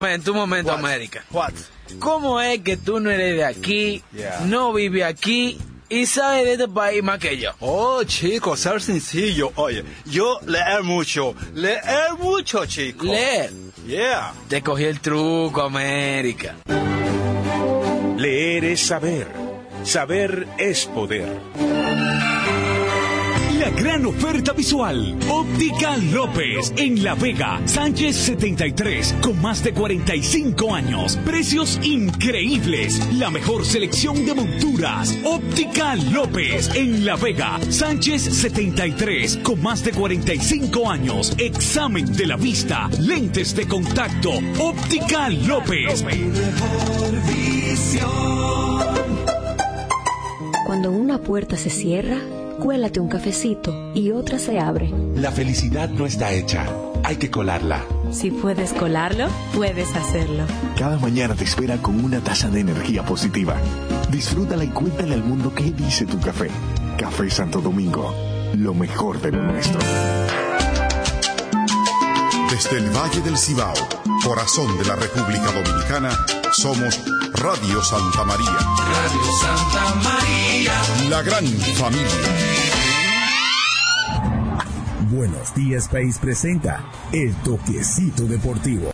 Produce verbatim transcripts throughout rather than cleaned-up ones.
En tu momento, What? América. What? ¿Cómo es que tú no eres de aquí, Yeah. no vives aquí y sabes de este país más que yo? Oh, chico, ser sencillo. Oye, yo leer mucho. Leer mucho, chico. Leer. Yeah. Te cogí el truco, América. Leer es saber. Saber es poder. La gran oferta visual. Óptica López en La Vega, Sánchez setenta y tres, con más de cuarenta y cinco años. Precios increíbles. La mejor selección de monturas. Óptica López en La Vega, Sánchez setenta y tres, con más de cuarenta y cinco años. Examen de la vista, lentes de contacto. Óptica López. Cuando una puerta se cierra, cuélate un cafecito y otra se abre. La felicidad no está hecha, hay que colarla. Si puedes colarlo, puedes hacerlo. Cada mañana te espera con una taza de energía positiva. Disfrútala y cuéntale al mundo qué dice tu café. Café Santo Domingo, lo mejor de lo nuestro. Desde el Valle del Cibao, corazón de la República Dominicana, somos Radio Santa María. Radio Santa María. La gran familia. Buenos Días País presenta El Toquecito Deportivo.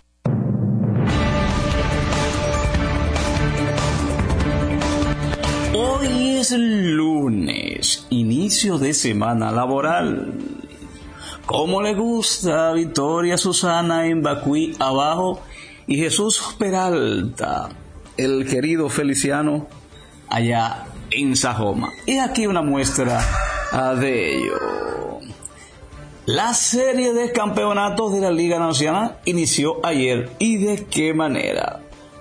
Hoy es lunes, inicio de semana laboral. ¿Cómo le gusta a Victoria Susana en Bacuí abajo y Jesús Peralta, el querido Feliciano, allá en Sajoma? Y aquí una muestra uh, de ello. La serie de campeonatos de la Liga Nacional inició ayer. ¿Y de qué manera?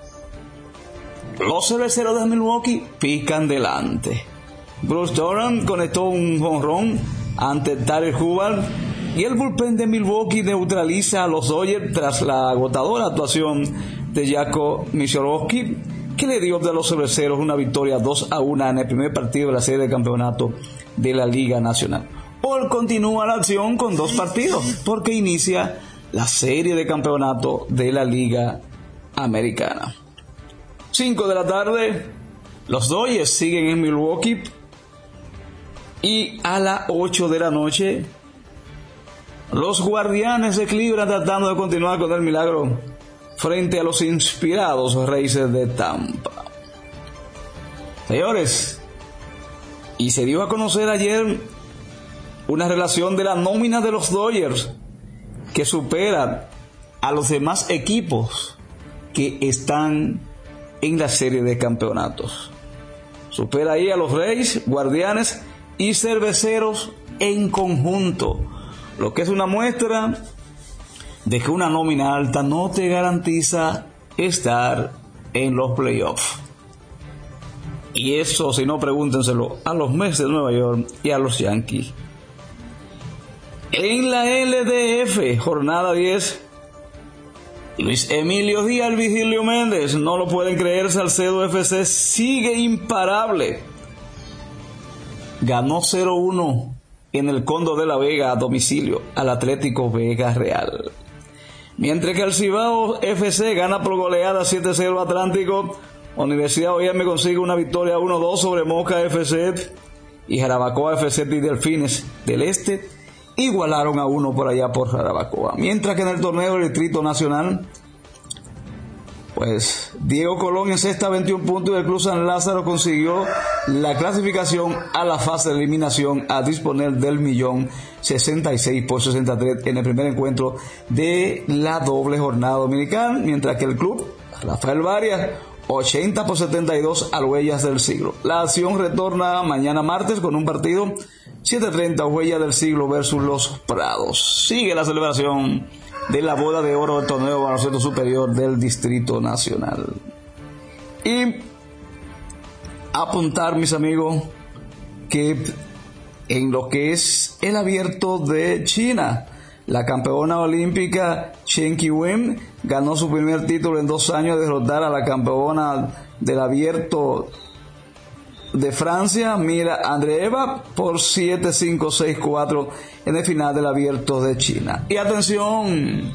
Los cerveceros de Milwaukee pican delante. Bruce Doran conectó un jonrón ante Tyler Hubbard y el bullpen de Milwaukee neutraliza a los Dodgers tras la agotadora actuación de Jacob Misiorowski, que le dio a los cerveceros una victoria dos a uno en el primer partido de la serie de campeonato de la Liga Nacional. Hoy continúa la acción con dos partidos, porque inicia la serie de campeonato de la Liga Americana. cinco de la tarde, los Dodgers siguen en Milwaukee, y a las ocho de la noche, los Guardianes de Cleveland tratando de continuar con el milagro frente a los inspirados Racers de Tampa. Señores, y se dio a conocer ayer una relación de la nómina de los Dodgers que supera a los demás equipos que están en la serie de campeonatos. Supera ahí a los Reyes, Guardianes y Cerveceros en conjunto, lo que es una muestra de que una nómina alta no te garantiza estar en los playoffs. Y eso, si no, pregúntenselo a los Mets de Nueva York y a los Yankees. En la L D F, jornada diez, Luis Emilio Díaz, Vigilio Méndez, no lo pueden creer, Salcedo F C sigue imparable. Ganó cero uno en el Cóndor de la Vega a domicilio al Atlético Vega Real. Mientras que el Cibao F C gana por goleada siete cero Atlántico, Universidad O I M consigue una victoria uno dos sobre Moca F C y Jarabacoa F C y Delfines del Este igualaron a uno por allá por Jarabacoa. Mientras que en el torneo del Distrito Nacional, pues Diego Colón en sexta veintiún puntos y el Club San Lázaro consiguió la clasificación a la fase de eliminación a disponer del millón sesenta y seis por sesenta y tres en el primer encuentro de la doble jornada dominical, mientras que el Club Rafael Varias ochenta por setenta y dos al Huellas del Siglo. La acción retorna mañana martes con un partido siete treinta Huellas del Siglo versus Los Prados. Sigue la celebración de la boda de oro del torneo de baloncesto superior del Distrito Nacional. Y apuntar, mis amigos, que en lo que es el abierto de China, la campeona olímpica Chen Qiwen ganó su primer título en dos años, derrotar a la campeona del abierto de Francia, Mira Andreeva, por siete cinco seis cuatro en el final del abierto de China. Y atención,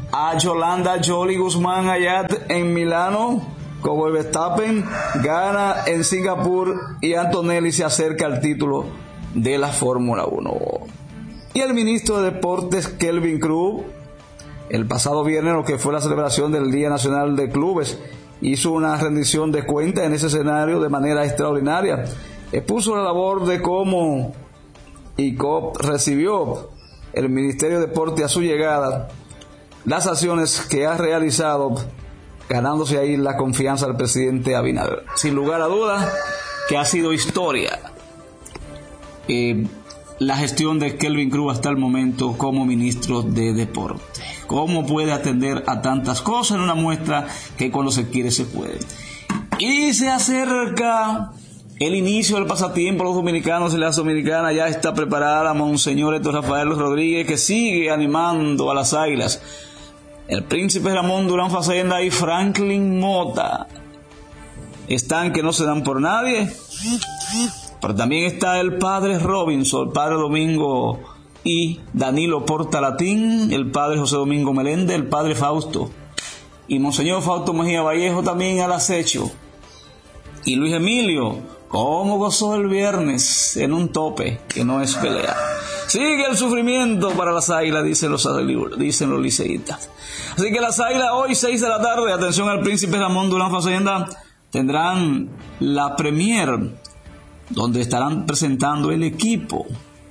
a Yolanda Jolie Guzmán allá en Milano, como el Verstappen gana en Singapur y Antonelli se acerca al título de la Fórmula uno. Y el ministro de Deportes Kelvin Cruz, el pasado viernes, lo que fue la celebración del Día Nacional de Clubes, hizo una rendición de cuentas en ese escenario de manera extraordinaria. Expuso la labor de cómo I C O P recibió el Ministerio de Deporte a su llegada, las acciones que ha realizado, ganándose ahí la confianza del presidente Abinader. Sin lugar a dudas que ha sido historia eh, la gestión de Kelvin Cruz hasta el momento como ministro de Deporte. Cómo puede atender a tantas cosas en una muestra que cuando se quiere se puede. Y se acerca el inicio del pasatiempo. Los dominicanos y las dominicanas ya está preparada Monseñor Héctor Rafael Rodríguez, que sigue animando a las Águilas. El príncipe Ramón Durán Facenda y Franklin Mota están que no se dan por nadie. Pero también está el padre Robinson, el padre Domingo y Danilo Portalatín, el padre José Domingo Meléndez, el padre Fausto y Monseñor Fausto Mejía Vallejo también al acecho. Y Luis Emilio, cómo gozó el viernes en un tope que no es pelea. Sigue el sufrimiento para las Águilas, dicen los, dicen los liceístas. Así que las Águilas hoy seis de la tarde, atención al príncipe Ramón Durán Facenda, tendrán la premier donde estarán presentando el equipo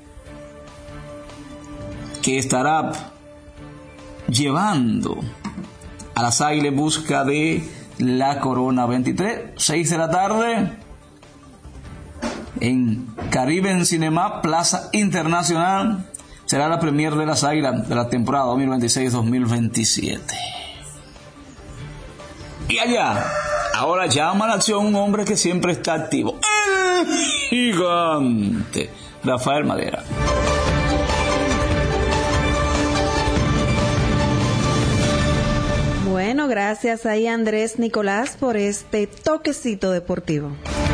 que estará llevando a las Águilas en busca de la Corona veintitrés, seis de la tarde en Caribe en Cinema, Plaza Internacional. Será la premier de las Águilas de la temporada dos mil veintiséis dos mil veintisiete. Y allá, ahora llama a la acción un hombre que siempre está activo, el gigante Rafael Madera. Bueno, gracias ahí Andrés Nicolás por este toquecito deportivo.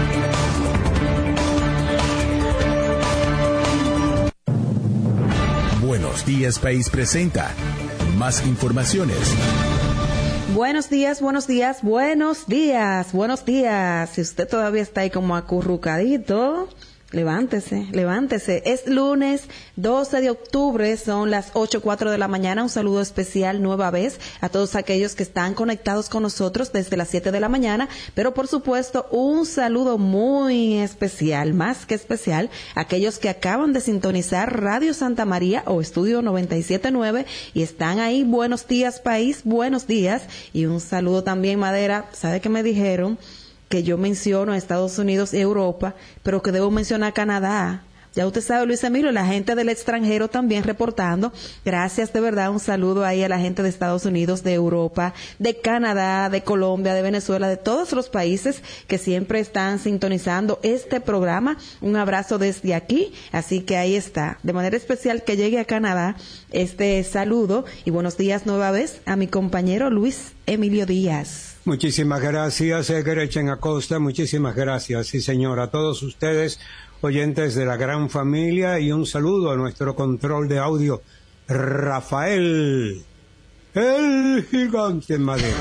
Buenos Días País presenta más informaciones. Buenos días, buenos días, buenos días, buenos días. Si usted todavía está ahí como acurrucadito, levántese, levántese. Es lunes doce de octubre, son las ocho cuatro de la mañana. Un saludo especial nueva vez a todos aquellos que están conectados con nosotros desde las siete de la mañana, pero por supuesto un saludo muy especial, más que especial, a aquellos que acaban de sintonizar Radio Santa María o Estudio noventa y siete punto nueve y están ahí. Buenos días país, buenos días. Y un saludo también, Madera. ¿Sabe qué me dijeron? Que yo menciono a Estados Unidos y Europa, pero que debo mencionar Canadá. Ya usted sabe, Luis Emilio, la gente del extranjero también reportando. Gracias, de verdad, un saludo ahí a la gente de Estados Unidos, de Europa, de Canadá, de Colombia, de Venezuela, de todos los países que siempre están sintonizando este programa. Un abrazo desde aquí, así que ahí está. De manera especial que llegue a Canadá este saludo y buenos días nueva vez a mi compañero Luis Emilio Díaz. Muchísimas gracias, Gretchen Acosta, muchísimas gracias, sí señor, a todos ustedes, oyentes de la gran familia, y un saludo a nuestro control de audio, Rafael, el gigante en madera.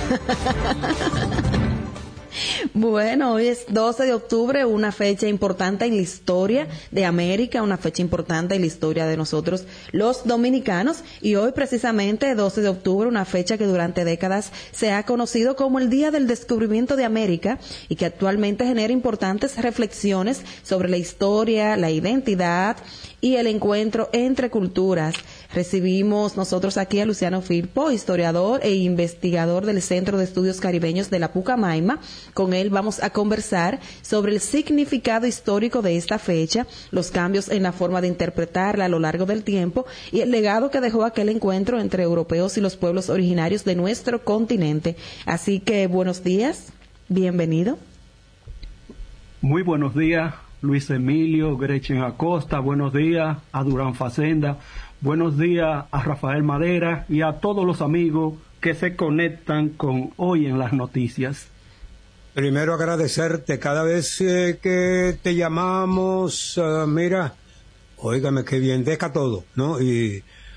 Bueno, hoy es doce de octubre, una fecha importante en la historia de América, una fecha importante en la historia de nosotros los dominicanos, y hoy precisamente doce de octubre, una fecha que durante décadas se ha conocido como el Día del Descubrimiento de América y que actualmente genera importantes reflexiones sobre la historia, la identidad y el encuentro entre culturas. Recibimos nosotros aquí a Luciano Firpo, historiador e investigador del Centro de Estudios Caribeños de la Pucamaima. Con él vamos a conversar sobre el significado histórico de esta fecha, los cambios en la forma de interpretarla a lo largo del tiempo y el legado que dejó aquel encuentro entre europeos y los pueblos originarios de nuestro continente. Así que buenos días, bienvenido. Muy buenos días, Luis Emilio, Gretchen Acosta, buenos días a Durán Facenda. Buenos días a Rafael Madera y a todos los amigos que se conectan con Hoy en las Noticias. Primero agradecerte cada vez eh, que te llamamos, uh, mira, óigame qué bien, deja todo, ¿no? Y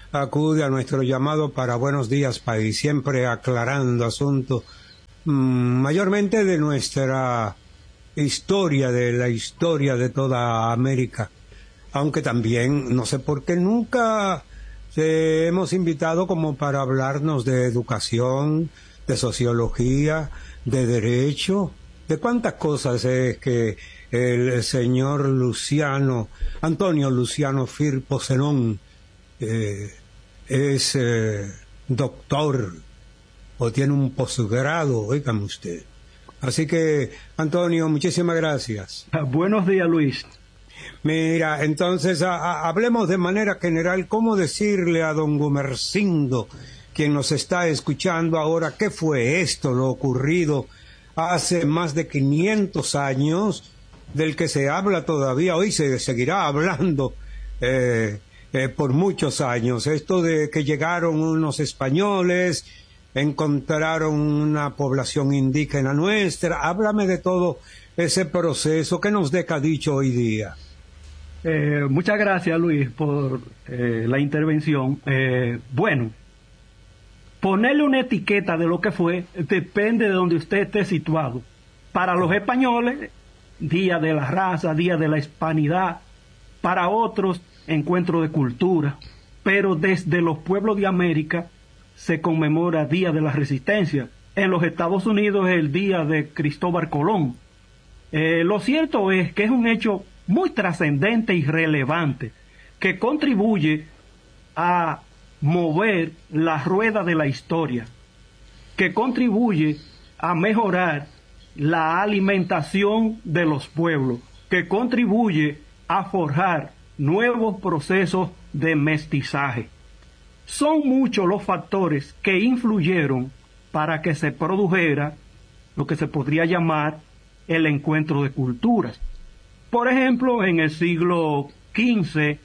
acude a nuestro llamado para Buenos Días País, siempre aclarando asuntos mmm, mayormente de nuestra historia, de la historia de toda América, aunque también, no sé por qué nunca te hemos invitado como para hablarnos de educación, de sociología, de derecho, de cuántas cosas es que el señor Luciano, Antonio Luciano Firpo Zenón, eh, es eh, doctor o tiene un posgrado, oígame usted. Así que, Antonio, muchísimas gracias. Buenos días, Luis. Mira, entonces a, a, hablemos de manera general, ¿cómo decirle a don Gumersindo, quien nos está escuchando ahora, qué fue esto, lo ocurrido hace más de quinientos años, del que se habla todavía, hoy se seguirá hablando eh, eh, por muchos años, esto de que llegaron unos españoles, encontraron una población indígena nuestra? Háblame de todo ese proceso, ¿qué nos deja dicho hoy día? Eh, muchas gracias, Luis, por eh, la intervención. Eh, bueno, ponerle una etiqueta de lo que fue depende de donde usted esté situado. Para los españoles, Día de la Raza, Día de la Hispanidad. Para otros, Encuentro de Cultura. Pero desde los pueblos de América se conmemora Día de la Resistencia. En los Estados Unidos es el Día de Cristóbal Colón. Eh, lo cierto es que es un hecho muy trascendente y relevante que contribuye a mover la rueda de la historia, que contribuye a mejorar la alimentación de los pueblos, que contribuye a forjar nuevos procesos de mestizaje. Son muchos los factores que influyeron para que se produjera lo que se podría llamar el encuentro de culturas. Por ejemplo, en el siglo quince,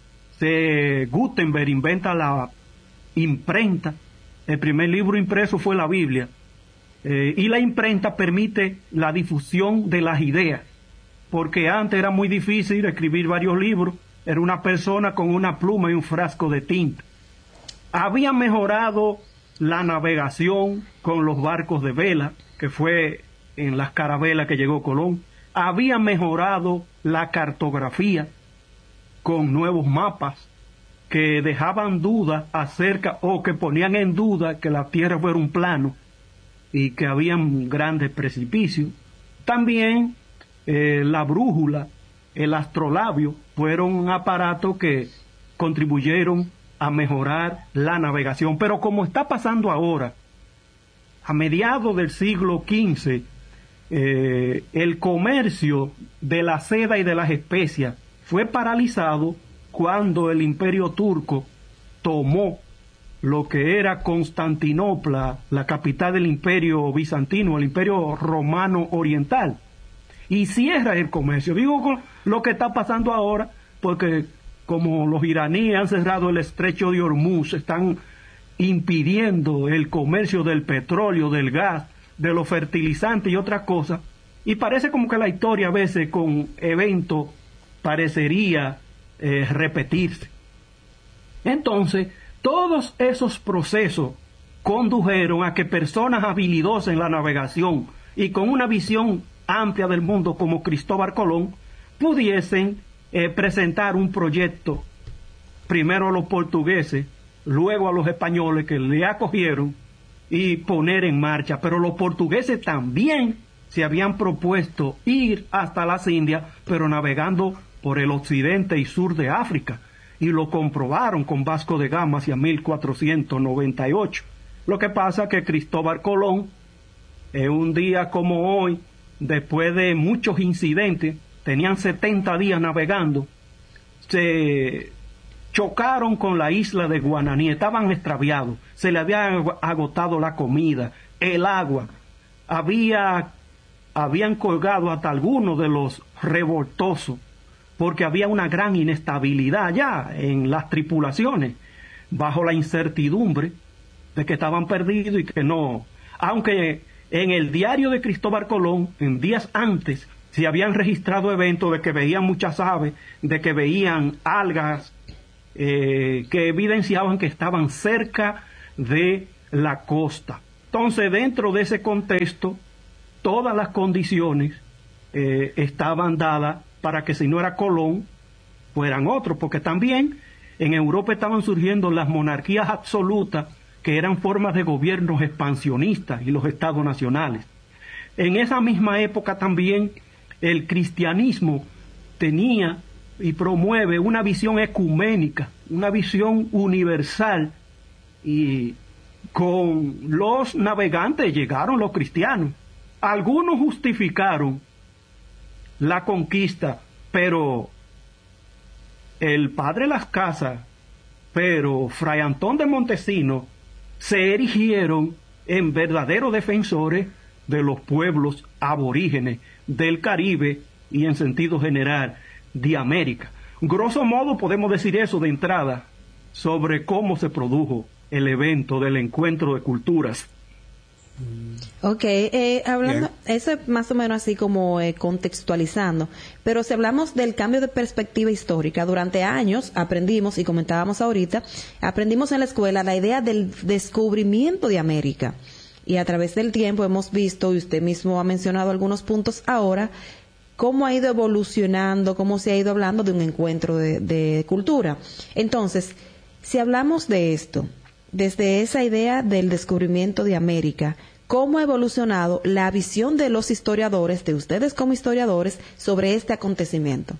se, Gutenberg inventa la imprenta. El primer libro impreso fue la Biblia. Eh, y la imprenta permite la difusión de las ideas, porque antes era muy difícil escribir varios libros. Era una persona con una pluma y un frasco de tinta. Había mejorado la navegación con los barcos de vela, que fue en las carabelas que llegó Colón. Había mejorado la cartografía con nuevos mapas que dejaban dudas acerca, o que ponían en duda que la Tierra fuera un plano y que habían grandes precipicios. También eh, la brújula, el astrolabio, fueron aparatos que contribuyeron a mejorar la navegación. Pero como está pasando ahora, a mediados del siglo quince, eh, el comercio de la seda y de las especias fue paralizado cuando el Imperio Turco tomó lo que era Constantinopla, la capital del Imperio Bizantino, el Imperio Romano Oriental, y cierra el comercio. Digo con lo que está pasando ahora porque como los iraníes han cerrado el estrecho de Hormuz, están impidiendo el comercio del petróleo, del gas, de los fertilizantes y otras cosas, y parece como que la historia a veces con eventos parecería eh, repetirse. Entonces, todos esos procesos condujeron a que personas habilidosas en la navegación y con una visión amplia del mundo como Cristóbal Colón pudiesen eh, presentar un proyecto, primero a los portugueses, luego a los españoles que le acogieron, y poner en marcha. Pero los portugueses también se habían propuesto ir hasta las Indias, pero navegando por el occidente y sur de África, y lo comprobaron con Vasco de Gama hacia mil cuatrocientos noventa y ocho. Lo que pasa que Cristóbal Colón, en un día como hoy, después de muchos incidentes, tenían setenta días navegando, se chocaron con la isla de Guananí, estaban extraviados, se le había agotado la comida, el agua, había, habían colgado hasta algunos de los revoltosos, porque había una gran inestabilidad ya en las tripulaciones, bajo la incertidumbre de que estaban perdidos y que no, aunque en el diario de Cristóbal Colón, en días antes, se habían registrado eventos de que veían muchas aves, de que veían algas eh, que evidenciaban que estaban cerca de la costa. Entonces, dentro de ese contexto, todas las condiciones eh, estaban dadas para que si no era Colón, fueran otros, porque también en Europa estaban surgiendo las monarquías absolutas, que eran formas de gobiernos expansionistas, y los estados nacionales. En esa misma época también el cristianismo tenía y promueve una visión ecuménica, una visión universal, y con los navegantes llegaron los cristianos. Algunos justificaron la conquista, pero el padre Las Casas, pero Fray Antón de Montesinos, se erigieron en verdaderos defensores de los pueblos aborígenes del Caribe y en sentido general de América. Grosso modo podemos decir eso de entrada sobre cómo se produjo el evento del encuentro de culturas. Ok, eh, hablando, Bien. Eso es más o menos así como eh, contextualizando, pero si hablamos del cambio de perspectiva histórica, durante años aprendimos, y comentábamos ahorita, aprendimos en la escuela la idea del descubrimiento de América, y a través del tiempo hemos visto, y usted mismo ha mencionado algunos puntos ahora, cómo ha ido evolucionando, cómo se ha ido hablando de un encuentro de, de cultura. Entonces, si hablamos de esto, desde esa idea del descubrimiento de América, ¿cómo ha evolucionado la visión de los historiadores, de ustedes como historiadores, sobre este acontecimiento?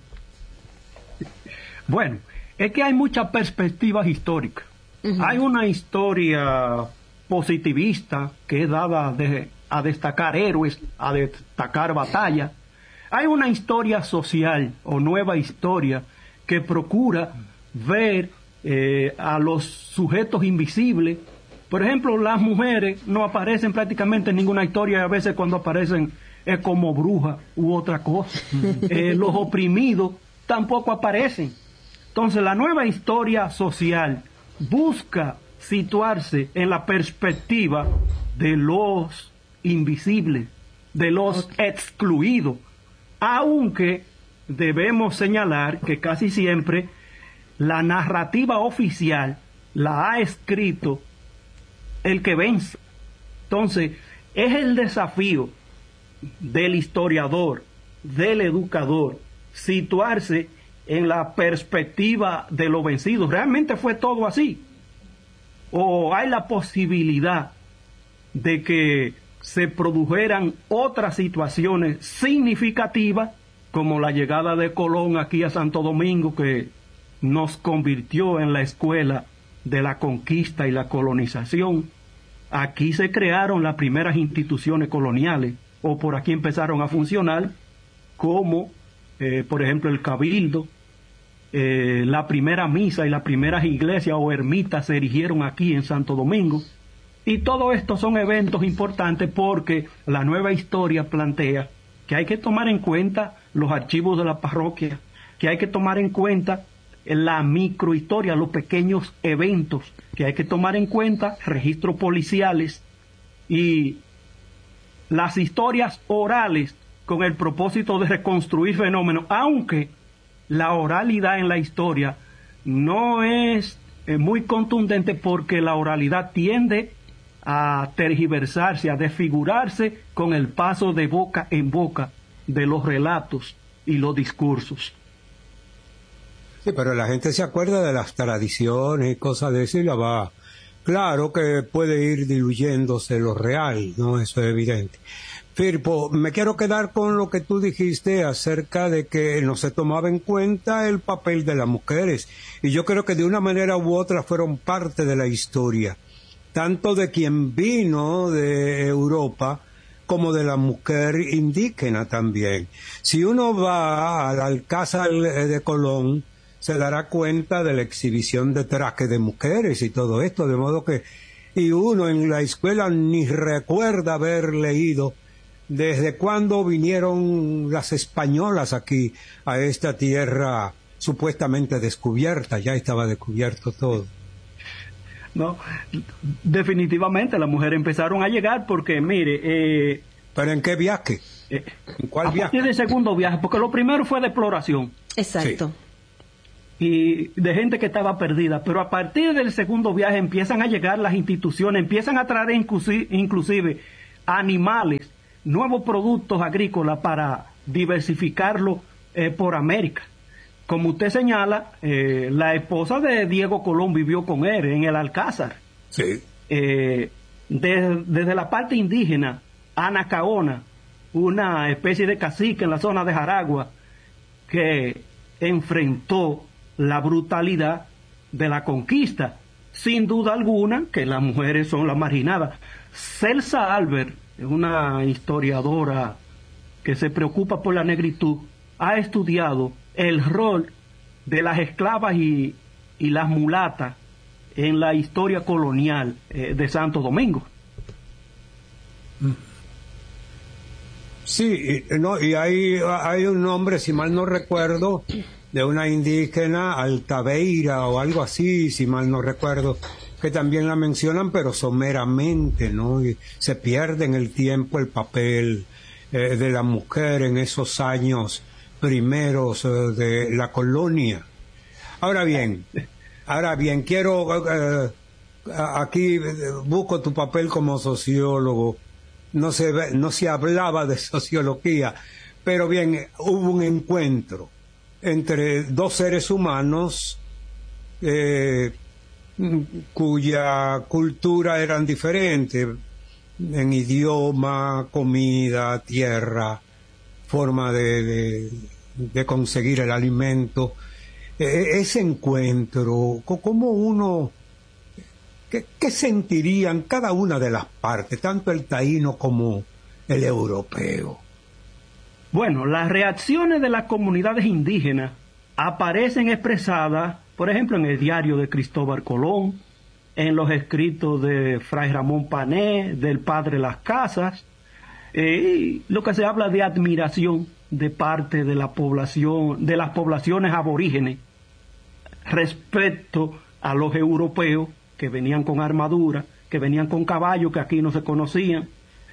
Bueno, es que hay muchas perspectivas históricas. Uh-huh. Hay una historia positivista que es dada de, a destacar héroes, a destacar batallas. Hay una historia social o nueva historia que procura ver eh, a los sujetos invisibles. Por ejemplo, las mujeres no aparecen prácticamente en ninguna historia, y a veces cuando aparecen es como brujas u otra cosa. eh, los oprimidos tampoco aparecen. Entonces, la nueva historia social busca situarse en la perspectiva de los invisibles, de los okay. excluidos, aunque debemos señalar que casi siempre la narrativa oficial la ha escrito el que vence. Entonces, es el desafío del historiador, del educador, situarse en la perspectiva de los vencidos. ¿Realmente fue todo así? ¿O hay la posibilidad de que se produjeran otras situaciones significativas, como la llegada de Colón aquí a Santo Domingo, que nos convirtió en la escuela de la conquista y la colonización? Aquí se crearon las primeras instituciones coloniales, o por aquí empezaron a funcionar, como eh, por ejemplo el Cabildo, eh, la primera misa y las primeras iglesias o ermitas se erigieron aquí en Santo Domingo. Y todo esto son eventos importantes porque la nueva historia plantea que hay que tomar en cuenta los archivos de la parroquia, que hay que tomar en cuenta la microhistoria, los pequeños eventos, que hay que tomar en cuenta registros policiales y las historias orales con el propósito de reconstruir fenómenos, aunque la oralidad en la historia no es eh, muy contundente, porque la oralidad tiende a tergiversarse, a desfigurarse con el paso de boca en boca de los relatos y los discursos. Sí, pero la gente se acuerda de las tradiciones y cosas de eso y la va... Claro que puede ir diluyéndose lo real, ¿no? Eso es evidente. Firpo, me quiero quedar con lo que tú dijiste acerca de que no se tomaba en cuenta el papel de las mujeres. Y yo creo que de una manera u otra fueron parte de la historia, tanto de quien vino de Europa como de la mujer indígena también. Si uno va al Alcázar de Colón, se dará cuenta de la exhibición de trajes de mujeres y todo esto, de modo que, y uno en la escuela ni recuerda haber leído desde cuándo vinieron las españolas aquí a esta tierra supuestamente descubierta. Ya estaba descubierto todo. No, definitivamente las mujeres empezaron a llegar porque, mire... Eh, ¿Pero en qué viaje? Eh, ¿En cuál a viaje? partir del segundo viaje, porque lo primero fue de exploración. Exacto. Sí. y de gente que estaba perdida, pero a partir del segundo viaje empiezan a llegar las instituciones, empiezan a traer inclusive, inclusive animales, nuevos productos agrícolas para diversificarlo eh, por América. Como usted señala, eh, la esposa de Diego Colón vivió con él en el Alcázar. Sí. Eh, de, desde la parte indígena, Anacaona, una especie de cacique en la zona de Jaragua, que enfrentó la brutalidad de la conquista. Sin duda alguna que las mujeres son las marginadas. Celsa Albert, una historiadora que se preocupa por la negritud, ha estudiado el rol de las esclavas y, y las mulatas en la historia colonial eh, de Santo Domingo. Sí, y, no, y hay, hay un nombre, si mal no recuerdo, de una indígena, Altaveira o algo así, si mal no recuerdo, que también la mencionan, pero someramente, ¿no? Y se pierde en el tiempo el papel eh, de la mujer en esos años primeros eh, de la colonia. Ahora bien, ahora bien, quiero, eh, aquí eh, busco tu papel como sociólogo. No se, ve, no se hablaba de sociología, pero bien, hubo un encuentro entre dos seres humanos eh, cuya cultura eran diferentes en idioma, comida, tierra, forma de, de, de conseguir el alimento. Eh, ese encuentro, ¿cómo uno... ¿Qué, ¿Qué sentirían cada una de las partes, tanto el taíno como el europeo? Bueno, las reacciones de las comunidades indígenas aparecen expresadas, por ejemplo, en el diario de Cristóbal Colón, en los escritos de Fray Ramón Pané, del padre Las Casas, eh, lo que se habla de admiración de parte de la población, de las poblaciones aborígenes respecto a los europeos que venían con armadura, que venían con caballos que aquí no se conocían,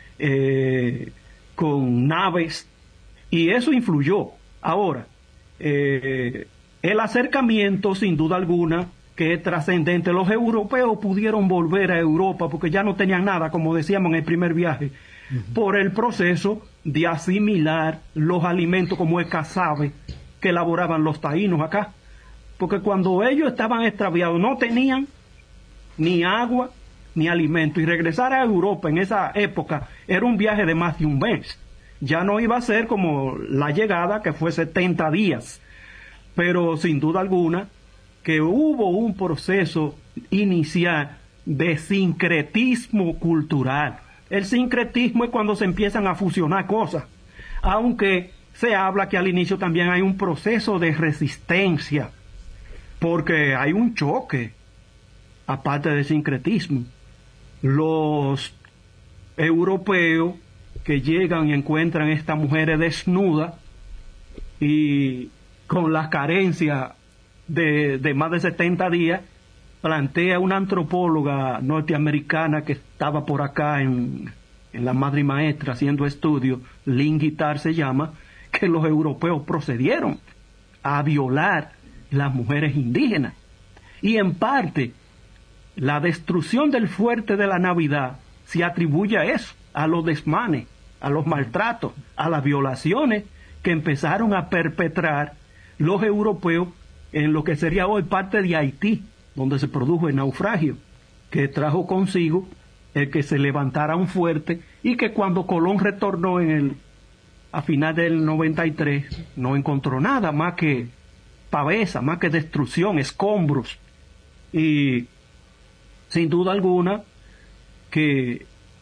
eh, con naves, y eso influyó. Ahora, eh, el acercamiento, sin duda alguna, que es trascendente. Los europeos pudieron volver a Europa porque ya no tenían nada, como decíamos en el primer viaje, uh-huh. por el proceso de asimilar los alimentos como el casabe que elaboraban los taínos acá. Porque cuando ellos estaban extraviados no tenían ni agua, ni alimento, y regresar a Europa en esa época era un viaje de más de un mes. Ya no iba a ser como la llegada, que fue setenta días, pero sin duda alguna que hubo un proceso inicial de sincretismo cultural. El sincretismo es cuando se empiezan a fusionar cosas, aunque se habla que al inicio también hay un proceso de resistencia, porque hay un choque. Aparte del sincretismo, los europeos que llegan y encuentran a estas mujeres desnudas y con las carencias de, de más de setenta días, plantea una antropóloga norteamericana que estaba por acá en, en la Madre y Maestra haciendo estudios, Lynn Guittard se llama, que los europeos procedieron a violar las mujeres indígenas. Y en parte, la destrucción del fuerte de la Navidad se atribuye a eso, a los desmanes, a los maltratos, a las violaciones que empezaron a perpetrar los europeos en lo que sería hoy parte de Haití, donde se produjo el naufragio, que trajo consigo el que se levantara un fuerte y que cuando Colón retornó en el, a final del noventa y tres, no encontró nada más que pavesa, más que destrucción, escombros. Y sin duda alguna que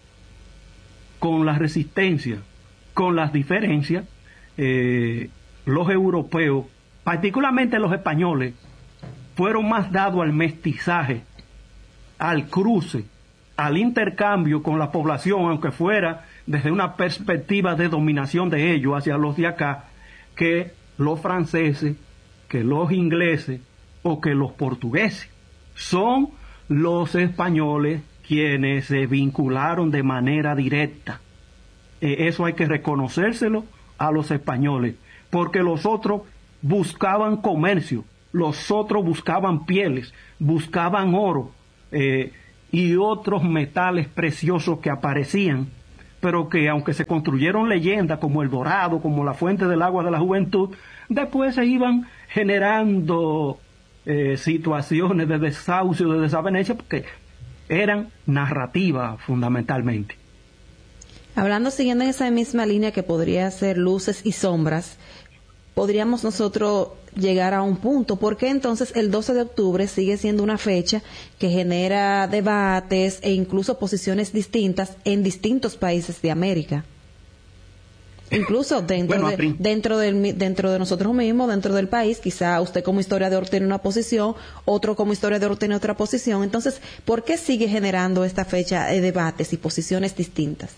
con la resistencia, con las diferencias, eh, los europeos, particularmente los españoles, fueron más dados al mestizaje, al cruce, al intercambio con la población, aunque fuera desde una perspectiva de dominación de ellos hacia los de acá, que los franceses, que los ingleses o que los portugueses. Son los españoles quienes se vincularon de manera directa. Eh, eso hay que reconocérselo a los españoles, porque los otros buscaban comercio. los otros buscaban pieles, buscaban oro eh, y otros metales preciosos que aparecían, pero que aunque se construyeron leyendas como el Dorado, como la fuente del agua de la juventud, después se iban generando eh, situaciones de desahucio, de desavenencia, porque eran narrativas fundamentalmente. Hablando, siguiendo en esa misma línea que podría ser luces y sombras, podríamos nosotros llegar a un punto. ¿Por qué entonces el doce de octubre sigue siendo una fecha que genera debates e incluso posiciones distintas en distintos países de América? Incluso dentro, bueno, de, dentro, del, dentro de nosotros mismos, dentro del país, quizá usted como historiador tiene una posición, otro como historiador tiene otra posición. Entonces, ¿por qué sigue generando esta fecha de debates y posiciones distintas?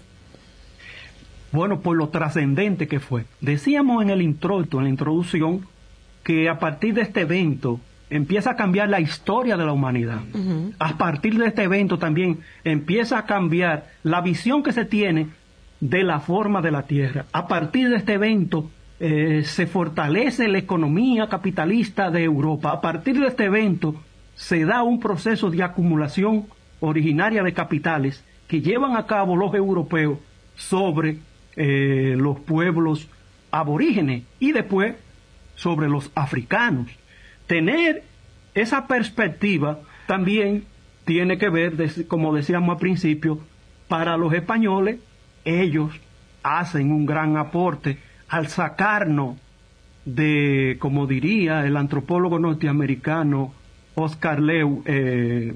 Bueno, por lo trascendente que fue. Decíamos en el introito, en la introducción, que a partir de este evento empieza a cambiar la historia de la humanidad. Uh-huh. A partir de este evento también empieza a cambiar la visión que se tiene de la forma de la Tierra. A partir de este evento eh, se fortalece la economía capitalista de Europa. A partir de este evento se da un proceso de acumulación originaria de capitales que llevan a cabo los europeos sobre eh, los pueblos aborígenes y después sobre los africanos. Tener esa perspectiva también tiene que ver, como decíamos al principio, para los españoles, ellos hacen un gran aporte al sacarnos de, como diría el antropólogo norteamericano Oscar Lew, eh,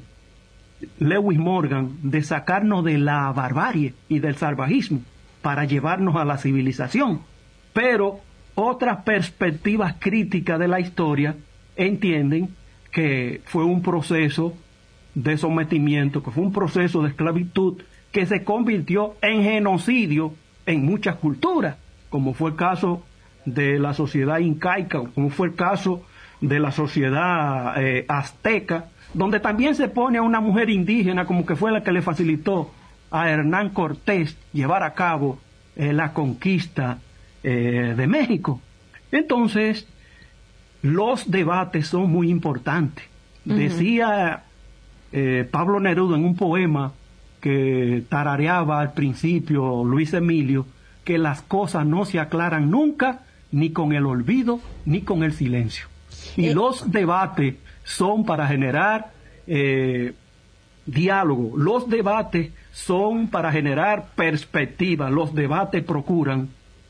Lewis Morgan, de sacarnos de la barbarie y del salvajismo para llevarnos a la civilización. Pero otras perspectivas críticas de la historia entienden que fue un proceso de sometimiento, que fue un proceso de esclavitud que se convirtió en genocidio en muchas culturas, como fue el caso de la sociedad incaica, como fue el caso de la sociedad eh, azteca, donde también se pone a una mujer indígena como que fue la que le facilitó a Hernán Cortés llevar a cabo eh, la conquista eh, de México. Entonces, los debates son muy importantes. Uh-huh. Decía eh, Pablo Neruda en un poema que tarareaba al principio Luis Emilio, que las cosas no se aclaran nunca, ni con el olvido, ni con el silencio. Y eh. los debates son para generar eh, diálogo, los debates son para generar perspectiva, los debates procuran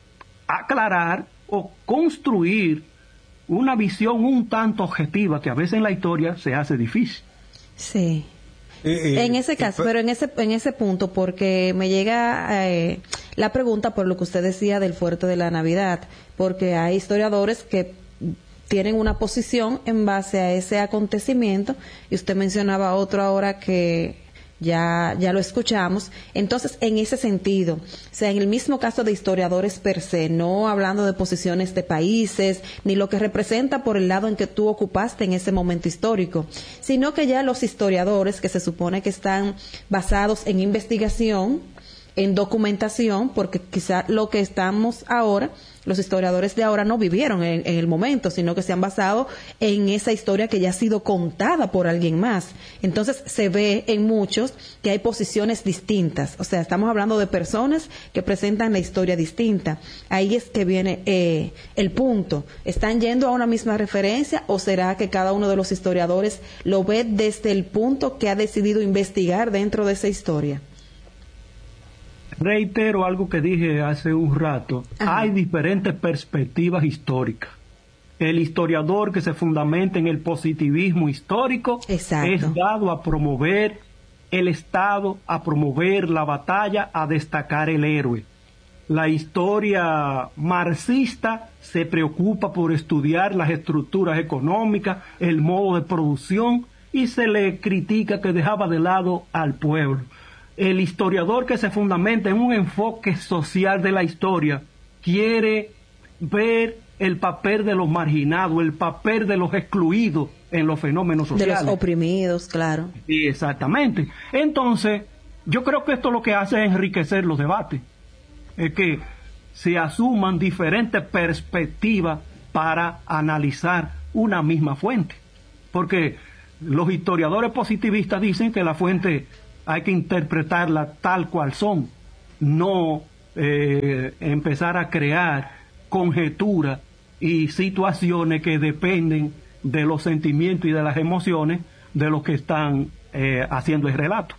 aclarar o construir una visión un tanto objetiva que a veces en la historia se hace difícil. Sí. Eh, eh, en ese caso, eh, pero en ese en ese punto, porque me llega eh, la pregunta por lo que usted decía del Fuerte de la Navidad, porque hay historiadores que tienen una posición en base a ese acontecimiento, y usted mencionaba otro ahora que ya ya lo escuchamos. Entonces, en ese sentido, o sea, en el mismo caso de historiadores per se, no hablando de posiciones de países, ni lo que representa por el lado en que tú ocupaste en ese momento histórico, sino que ya los historiadores que se supone que están basados en investigación, en documentación, porque quizá lo que estamos ahora, los historiadores de ahora no vivieron en, en el momento, sino que se han basado en esa historia que ya ha sido contada por alguien más. Entonces se ve en muchos que hay posiciones distintas, o sea, estamos hablando de personas que presentan la historia distinta. Ahí es que viene eh, el punto. ¿Están yendo a una misma referencia o será que cada uno de los historiadores lo ve desde el punto que ha decidido investigar dentro de esa historia? Reitero algo que dije hace un rato. Ajá. Hay diferentes perspectivas históricas. El historiador que se fundamenta en el positivismo histórico Exacto. es dado a promover el Estado, a promover la batalla, a destacar el héroe. La historia marxista se preocupa por estudiar las estructuras económicas, el modo de producción, y se le critica que dejaba de lado al pueblo. El historiador que se fundamenta en un enfoque social de la historia quiere ver el papel de los marginados, el papel de los excluidos en los fenómenos sociales. De los oprimidos, claro. Sí, exactamente. Entonces, yo creo que esto lo que hace es enriquecer los debates. Es que se asuman diferentes perspectivas para analizar una misma fuente, porque los historiadores positivistas dicen que la fuente hay que interpretarla tal cual son, no eh, empezar a crear conjeturas y situaciones que dependen de los sentimientos y de las emociones de los que están eh, haciendo el relato.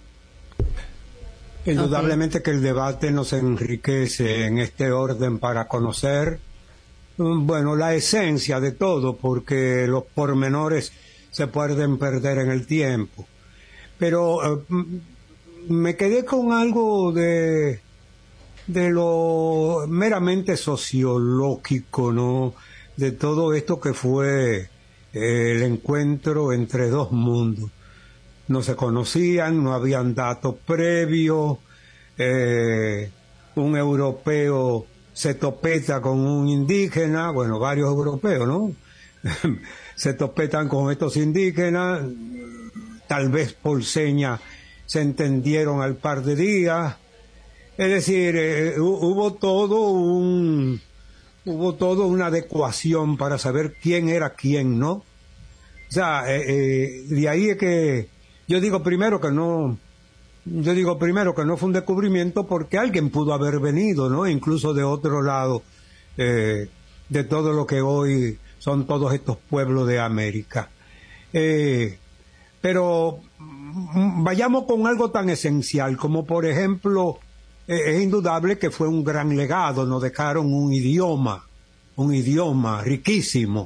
Indudablemente okay. que el debate nos enriquece en este orden para conocer, bueno, la esencia de todo, porque los pormenores se pueden perder en el tiempo. Pero eh, me quedé con algo de, de lo meramente sociológico, ¿no? De todo esto que fue eh, el encuentro entre dos mundos. No se conocían, no habían datos previos, eh, un europeo se topeta con un indígena, bueno, varios europeos, ¿no? Se topetan con estos indígenas, tal vez por seña se entendieron al par de días, es decir, eh, hubo todo un, hubo todo una adecuación para saber quién era quién, ¿no? O sea, eh, eh, de ahí es que yo digo primero que no, yo digo primero que no fue un descubrimiento porque alguien pudo haber venido, ¿no? Incluso de otro lado, eh, de todo lo que hoy son todos estos pueblos de América. Eh, pero vayamos con algo tan esencial como, por ejemplo, eh, es indudable que fue un gran legado, nos dejaron un idioma, un idioma riquísimo,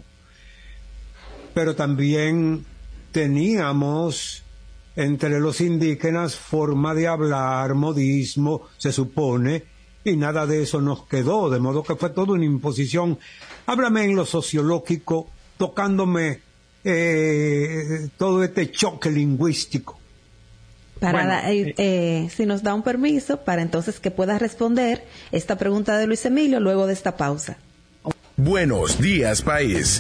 pero también teníamos entre los indígenas forma de hablar, modismo, se supone, y nada de eso nos quedó, de modo que fue toda una imposición. Háblame en lo sociológico, tocándome eh, todo este choque lingüístico. Para Bueno, da- eh, eh, si nos da un permiso, para entonces que pueda responder esta pregunta de Luis Emilio luego de esta pausa. Buenos días, país.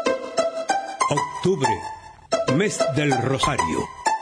Octubre, mes del Rosario.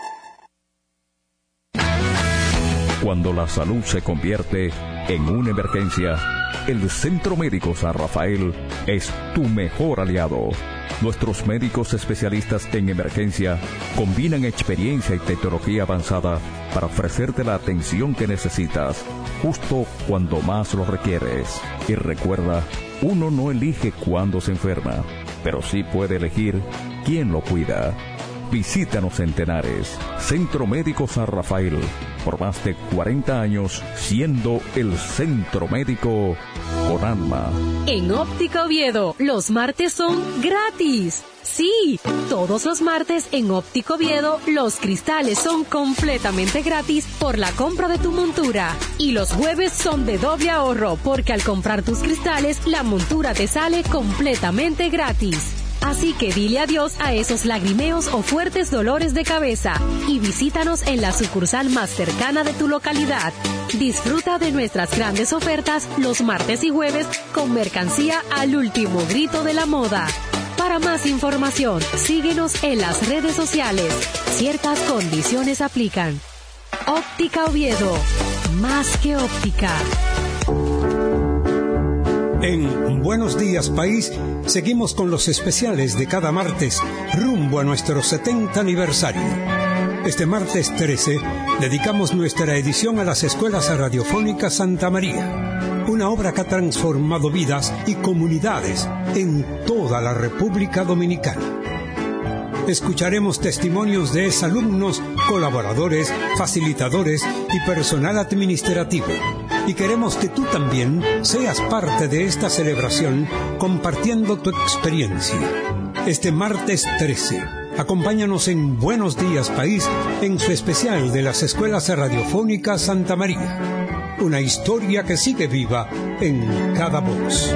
Cuando la salud se convierte en una emergencia, el Centro Médico San Rafael es tu mejor aliado. Nuestros médicos especialistas en emergencia combinan experiencia y tecnología avanzada para ofrecerte la atención que necesitas, justo cuando más lo requieres. Y recuerda, uno no elige cuándo se enferma, pero sí puede elegir quién lo cuida. Visítanos en Tenares, Centro Médico San Rafael, por más de cuarenta años siendo el centro médico con alma. En Óptica Oviedo, los martes son gratis. Sí, todos los martes en Óptica Oviedo, los cristales son completamente gratis por la compra de tu montura. Y los jueves son de doble ahorro, porque al comprar tus cristales, la montura te sale completamente gratis. Así que dile adiós a esos lagrimeos o fuertes dolores de cabeza y visítanos en la sucursal más cercana de tu localidad. Disfruta de nuestras grandes ofertas los martes y jueves con mercancía al último grito de la moda. Para más información, síguenos en las redes sociales. Ciertas condiciones aplican. Óptica Oviedo, más que óptica. En Buenos Días País seguimos con los especiales de cada martes rumbo a nuestro setenta aniversario. Este martes trece dedicamos nuestra edición a las Escuelas Radiofónicas Santa María, una obra que ha transformado vidas y comunidades en toda la República Dominicana. Escucharemos testimonios de exalumnos, colaboradores, facilitadores y personal administrativo. Y queremos que tú también seas parte de esta celebración compartiendo tu experiencia. Este martes trece, acompáñanos en Buenos Días País en su especial de las Escuelas Radiofónicas Santa María. Una historia que sigue viva en cada voz.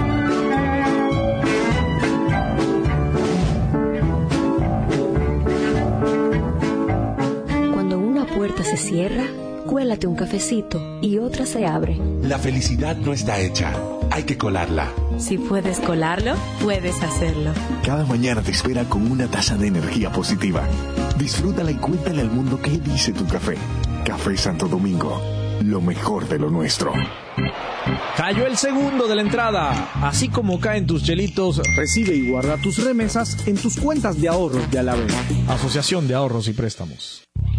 Cuando una puerta se cierra, cuélate un cafecito y otra se abre. La felicidad no está hecha, hay que colarla. Si puedes colarlo, puedes hacerlo. Cada mañana te espera con una taza de energía positiva. Disfrútala y cuéntale al mundo qué dice tu café. Café Santo Domingo, lo mejor de lo nuestro. Cayó el segundo de la entrada. Así como caen tus chelitos, recibe y guarda tus remesas en tus cuentas de ahorros de Alavega. Asociación de Ahorros y Préstamos.